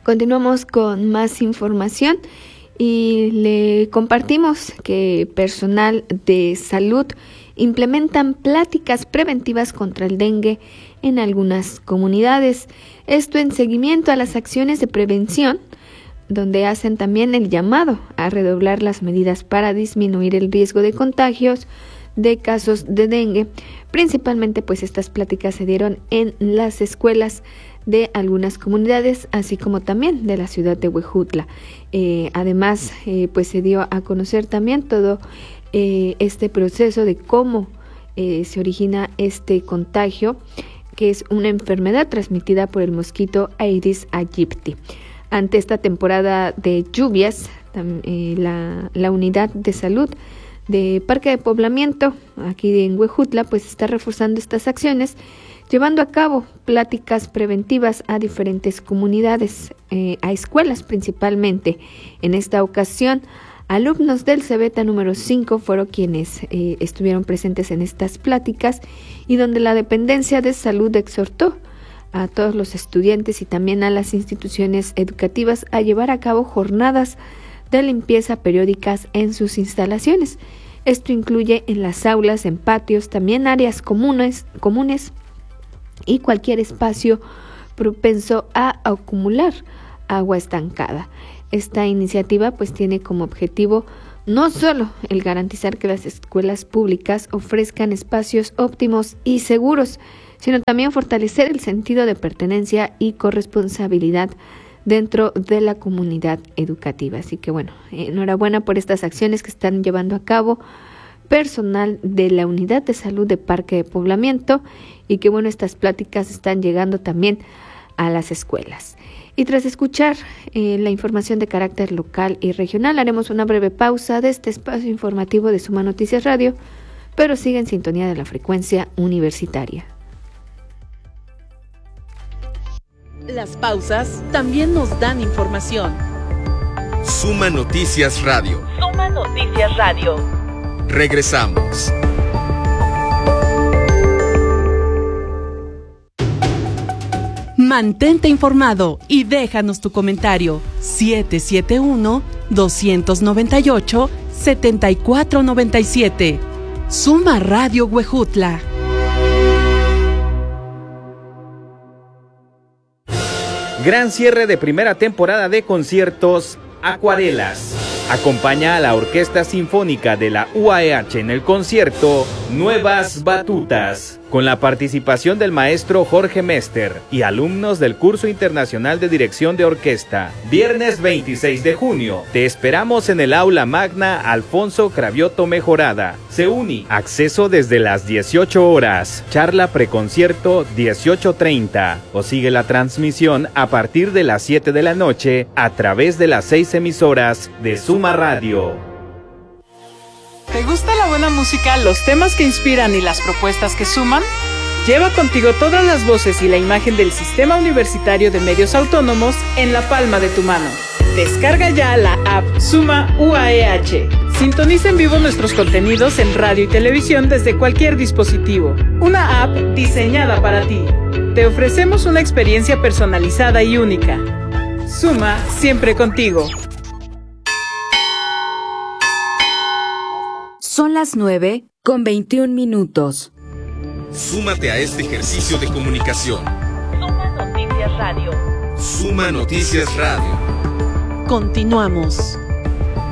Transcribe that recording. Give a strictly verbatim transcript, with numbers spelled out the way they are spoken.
Continuamos con más información y le compartimos que personal de salud implementan pláticas preventivas contra el dengue en algunas comunidades. Esto en seguimiento a las acciones de prevención, donde hacen también el llamado a redoblar las medidas para disminuir el riesgo de contagios de casos de dengue. Principalmente, pues estas pláticas se dieron en las escuelas de algunas comunidades, así como también de la ciudad de Huejutla. Eh, además, eh, pues se dio a conocer también todo eh, este proceso de cómo eh, se origina este contagio, que es una enfermedad transmitida por el mosquito Aedes aegypti. Ante esta temporada de lluvias, eh, la, la unidad de salud de Parque de Poblamiento, aquí en Huejutla, pues está reforzando estas acciones, llevando a cabo pláticas preventivas a diferentes comunidades, eh, a escuelas principalmente. En esta ocasión, alumnos del Cebeta número cinco fueron quienes eh, estuvieron presentes en estas pláticas, y donde la dependencia de salud exhortó a todos los estudiantes y también a las instituciones educativas a llevar a cabo jornadas de limpieza periódicas en sus instalaciones. Esto incluye en las aulas, en patios, también áreas comunes, comunes y cualquier espacio propenso a acumular agua estancada. Esta iniciativa pues tiene como objetivo no solo el garantizar que las escuelas públicas ofrezcan espacios óptimos y seguros, sino también fortalecer el sentido de pertenencia y corresponsabilidad dentro de la comunidad educativa. Así que bueno, enhorabuena por estas acciones que están llevando a cabo personal de la Unidad de Salud de Parque de Poblamiento, y que bueno, estas pláticas están llegando también a las escuelas. Y tras escuchar eh, la información de carácter local y regional, haremos una breve pausa de este espacio informativo de Suma Noticias Radio, pero sigue en sintonía de la frecuencia universitaria. Las pausas también nos dan información. Suma Noticias Radio. Suma Noticias Radio. Regresamos. Mantente informado y déjanos tu comentario. siete siete uno, dos nueve ocho, siete cuatro nueve siete. Suma Radio Huejutla. Gran cierre de primera temporada de conciertos Acuarelas. Acompaña a la Orquesta Sinfónica de la U A E H en el concierto Nuevas Batutas, con la participación del maestro Jorge Mester y alumnos del Curso Internacional de Dirección de Orquesta. Viernes veintiséis de junio, te esperamos en el Aula Magna Alfonso Cravioto Mejorada. Se uni, acceso desde las dieciocho horas, charla preconcierto dieciocho treinta, o sigue la transmisión a partir de las siete de la noche a través de las seis emisoras de Suma Radio. ¿Te gusta la buena música, los temas que inspiran y las propuestas que suman? Lleva contigo todas las voces y la imagen del Sistema Universitario de Medios Autónomos en la palma de tu mano. Descarga ya la app Suma U A E H. Sintoniza en vivo nuestros contenidos en radio y televisión desde cualquier dispositivo. Una app diseñada para ti. Te ofrecemos una experiencia personalizada y única. Suma siempre contigo. Son las nueve con veintiún minutos. Súmate a este ejercicio de comunicación. Suma Noticias Radio. Suma Noticias Radio. Continuamos.